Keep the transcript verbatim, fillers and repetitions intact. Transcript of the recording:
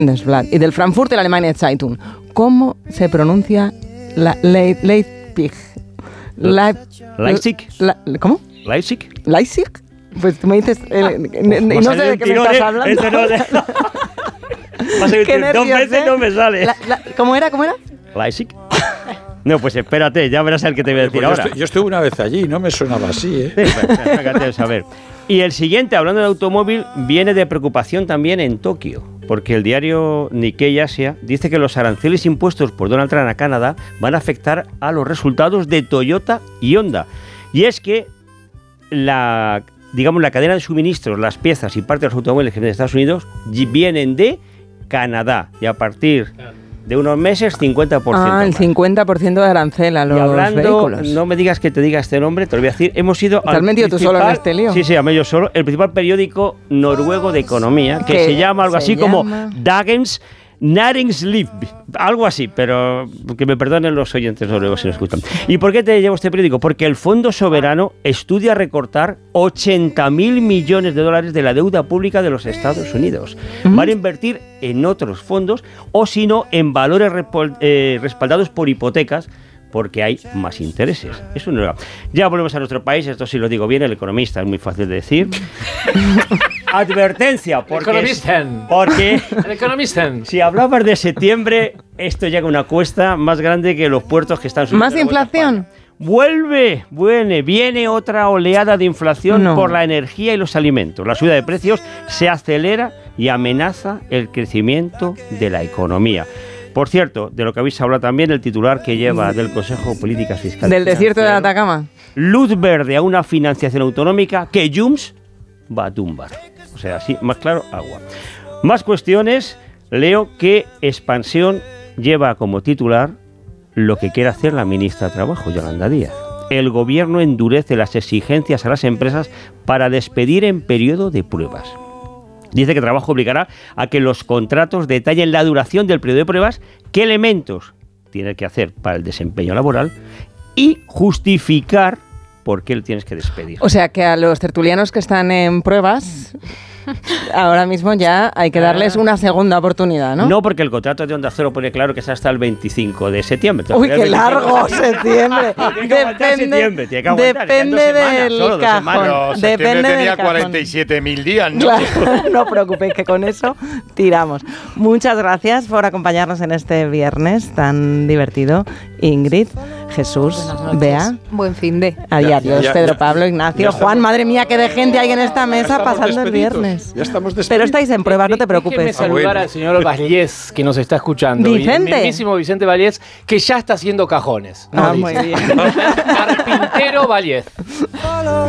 Das Blatt. Y del Frankfurter Allgemeine Zeitung. ¿Cómo se pronuncia la Le- Leipzig? La- Leipzig. la- ¿Cómo? Leipzig. ¿Leipzig? Pues tú me dices... Eh, y no sé de qué me estás hablando. Este no, Qué dos nervios, veces ¿eh? no me sale. La- la- ¿Cómo era? ¿Cómo era? Leipzig. No, pues espérate, ya verás el que te voy a decir Pues yo, ahora. estu- yo estuve una vez allí, no me sonaba así, ¿eh? Sí, pues, fíjate de saber. Y el siguiente, hablando de automóvil, viene de preocupación también en Tokio, porque el diario Nikkei Asia dice que los aranceles impuestos por Donald Trump a Canadá van a afectar a los resultados de Toyota y Honda. Y es que la, digamos, la cadena de suministros, las piezas y parte de los automóviles que vienen de Estados Unidos y- vienen de Canadá. Y a partir de unos meses, cincuenta por ciento Ah, el más. cincuenta por ciento de arancel a los Y hablando, vehículos. no me digas que te diga este nombre, te lo voy a decir. Hemos ido ¿Te has metido tú solo en este lío? Sí, sí, a mí yo solo. El principal periódico noruego de economía, que ¿Qué se llama algo se así como llama? Dagens Næringsliv, algo así, pero que me perdonen los oyentes noruegos si nos escuchan. ¿Y por qué te llevo este periódico? Porque el Fondo Soberano estudia recortar ochenta mil millones de dólares de la deuda pública de los Estados Unidos. ¿Mm? Van a invertir en otros fondos o si no en valores respol- eh, respaldados por hipotecas, porque hay más intereses. Eso no era. Ya volvemos a nuestro país, esto sí lo digo bien, el economista, es muy fácil de decir. Advertencia, porque, Economisten. porque El economisten. si hablabas de septiembre, esto llega a una cuesta más grande que los puertos que están subiendo. ¿Más de la Vuelta a inflación? España. Vuelve, viene, viene otra oleada de inflación No. por la energía y los alimentos. La subida de precios se acelera y amenaza el crecimiento de la economía. Por cierto, de lo que habéis hablado también, el titular que lleva del Consejo de Políticas Fiscales. Del desierto de Financiero, Atacama. Luz verde a una financiación autonómica que Junts va a tumbar. O sea, así, más claro, agua. Más cuestiones. Leo que Expansión lleva como titular lo que quiere hacer la ministra de Trabajo, Yolanda Díaz. El gobierno endurece las exigencias a las empresas para despedir en periodo de pruebas. Dice que Trabajo obligará a que los contratos detallen la duración del periodo de pruebas, qué elementos tiene que hacer para el desempeño laboral y justificar por qué le tienes que despedir. O sea que a los tertulianos que están en pruebas, ahora mismo ya hay que darles una segunda oportunidad, ¿no? No, porque el contrato de Onda Cero pone claro que es hasta el veinticinco de septiembre. Uy, qué El veinticinco largo, septiembre. Tiene que aguantar septiembre, tiene que aguantar, depende quedan dos semanas, del solo dos cajón. semanas. Pero septiembre Depende del tenía cajón. cuarenta y siete mil días, ¿no? Claro, no os preocupéis que con eso tiramos. Muchas gracias por acompañarnos en este viernes tan divertido. Ingrid, Jesús, Bea. Buen fin de. Adiós, Ya, ya, Pedro ya. Pablo, Ignacio, Ya Juan, estamos- madre mía, qué de gente hay en esta mesa estamos pasando el despedidos. viernes. Ya estamos despedidos. Pero estáis en pruebas, no te Déjeme preocupes. saludar bueno. al señor Vallés, que nos está escuchando. Y Vicente. el mismísimo Vicente Vallés, que ya está haciendo cajones. Ah, No muy dice. bien. Carpintero Vallés.